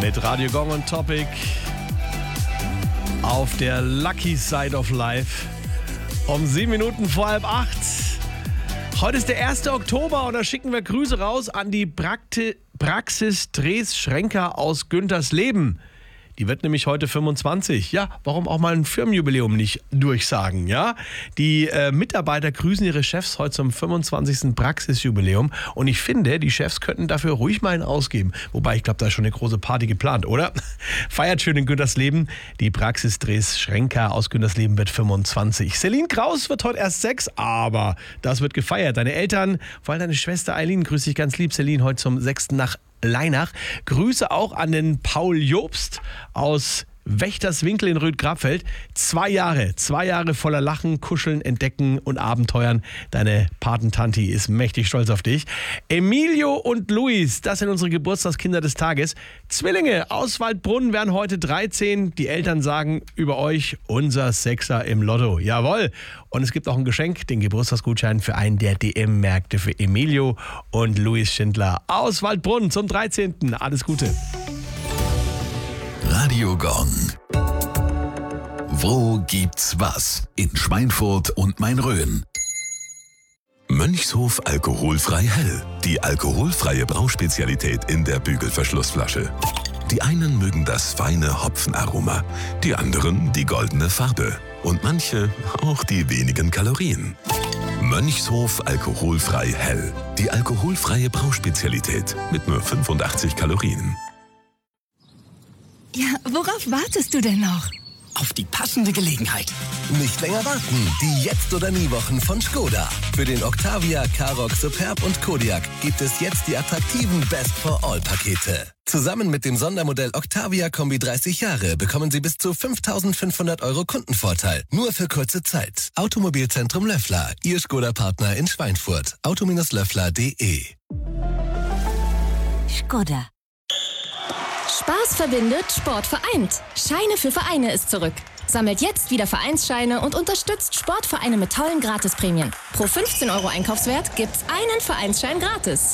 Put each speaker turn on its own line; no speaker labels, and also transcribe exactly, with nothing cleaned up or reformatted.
Mit Radio Gong und Topic auf der Lucky Side of Life um sieben Minuten vor halb acht. Heute ist der erste Oktober und da schicken wir Grüße raus an die Prakti- Praxis Dres Schrenker aus Güntersleben. Die wird nämlich heute fünfundzwanzig. Ja, warum auch mal ein Firmenjubiläum nicht durchsagen, ja? Die äh, Mitarbeiter grüßen ihre Chefs heute zum fünfundzwanzigsten Praxisjubiläum. Und ich finde, die Chefs könnten dafür ruhig mal einen ausgeben. Wobei, ich glaube, da ist schon eine große Party geplant, oder? Feiert schön in Güntersleben. Die Praxis Dres Schrenker aus Güntersleben wird fünfundzwanzig. Celine Kraus wird heute erst sechs, aber das wird gefeiert. Deine Eltern, vor allem deine Schwester Eileen, grüß dich ganz lieb, Celine, heute zum sechsten nach Leinach. Grüße auch an den Paul Jobst aus Wächterswinkel in Röd-Grabfeld. Zwei Jahre, zwei Jahre voller Lachen, Kuscheln, Entdecken und Abenteuern. Deine Patentanti ist mächtig stolz auf dich. Emilio und Luis, das sind unsere Geburtstagskinder des Tages. Zwillinge aus Waldbrunn werden heute dreizehn. Die Eltern sagen über euch, unser Sechser im Lotto. Jawohl. Und es gibt auch ein Geschenk, den Geburtstagsgutschein für einen der D M-Märkte für Emilio und Luis Schindler aus Waldbrunn zum dreizehnten Alles Gute.
Radio Gong. Wo gibt's was? In Schweinfurt und Main-Rhön. Mönchshof alkoholfrei hell. Die alkoholfreie Brauspezialität in der Bügelverschlussflasche. Die einen mögen das feine Hopfenaroma, die anderen die goldene Farbe und manche auch die wenigen Kalorien. Mönchshof alkoholfrei hell. Die alkoholfreie Brauspezialität mit nur fünfundachtzig Kalorien.
Ja, worauf wartest du denn noch?
Auf die passende Gelegenheit.
Nicht länger warten. Die Jetzt- oder Nie-Wochen von Skoda. Für den Octavia, Karoq, Superb und Kodiaq gibt es jetzt die attraktiven Best-for-All-Pakete. Zusammen mit dem Sondermodell Octavia Kombi dreißig Jahre bekommen Sie bis zu fünftausendfünfhundert Euro Kundenvorteil. Nur für kurze Zeit. Automobilzentrum Löffler. Ihr Skoda-Partner in Schweinfurt. auto löffler punkt de.
Skoda.
Spaß verbindet, Sport vereint. Scheine für Vereine ist zurück. Sammelt jetzt wieder Vereinsscheine und unterstützt Sportvereine mit tollen Gratisprämien. Pro fünfzehn Euro Einkaufswert gibt's einen Vereinsschein gratis.